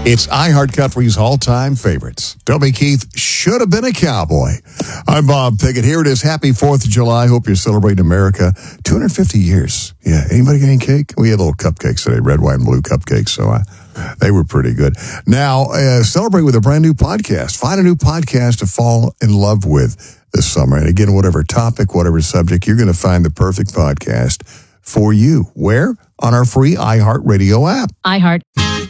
It's iHeart Country's all-time favorites. Toby Keith should have been a cowboy. I'm Bob Pickett. Here it is. Happy 4th of July. Hope you're celebrating America. 250 years. Yeah. Anybody getting cake? We had little cupcakes today, red, white, and blue cupcakes, so they were pretty good. Now, celebrate with a brand new podcast. Find a new podcast to fall in love with this summer. And again, whatever topic, whatever subject, you're going to find the perfect podcast for you. Where? On our free iHeartRadio app. iHeart.